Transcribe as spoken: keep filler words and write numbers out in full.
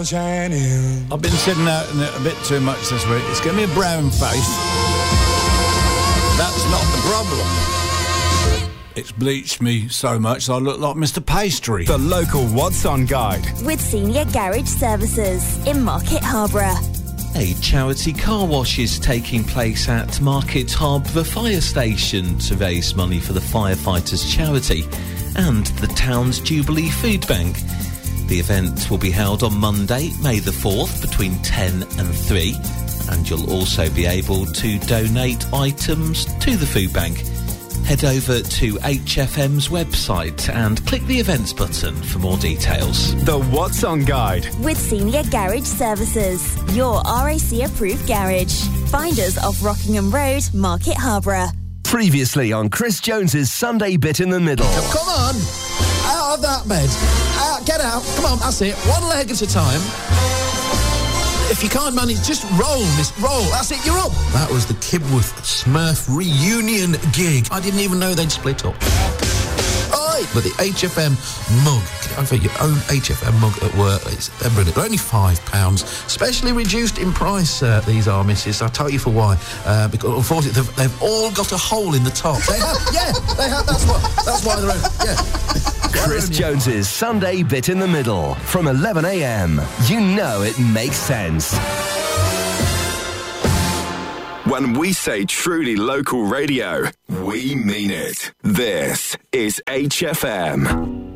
I've been sitting out in it a bit too much this week. It's giving me a brown face. That's not the problem. It's bleached me so much I look like Mister Pastry. The local What's On Guide. With Senior Garage Services in Market Harborough. A charity car wash is taking place at Market Harbour Fire Station to raise money for the firefighters' charity and the town's Jubilee Food Bank. The event will be held on Monday, May the fourth, between ten and three, and you'll also be able to donate items to the food bank. Head over to H F M's website and click the events button for more details. The What's On Guide. With Senior Garage Services, your R A C approved garage. Find us off Rockingham Road, Market Harborough. Previously on Chris Jones's Sunday Bit in the Middle. Come on! Out of that bed. Out, get out. Come on, that's it. One leg at a time. If you can't manage, just roll, miss. Roll. That's it, you're up. That was the Kibworth Smurf reunion gig. I didn't even know they'd split up. Oi! But the H F M mug. Get over your own H F M mug at work. It's, they're brilliant. They're only five pounds. Specially reduced in price, uh, these are, missus. I'll tell you for why. Uh, because, unfortunately, they've, they've all got a hole in the top. They have, yeah, they have. That's what. That's why they're, yeah. Chris Jones's Sunday Bit in the Middle from eleven a m. You know it makes sense. When we say truly local radio, we mean it. This is H F M.